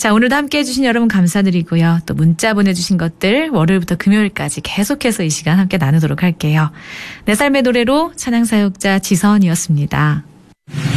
자, 오늘도 함께해 주신 여러분 감사드리고요. 또 문자 보내주신 것들 월요일부터 금요일까지 계속해서 이 시간 함께 나누도록 할게요. 내 삶의 노래로 찬양사역자 지선이었습니다.